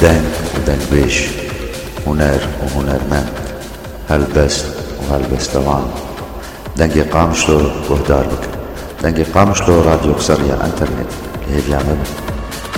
دنگ ودنگبيش، هنر وهنرمند، هلبست وهلبستوان. دنگی قامشلو گهدار بکن. دنگی قامشلو راديو كسرية انترنت اللي هي بيعمل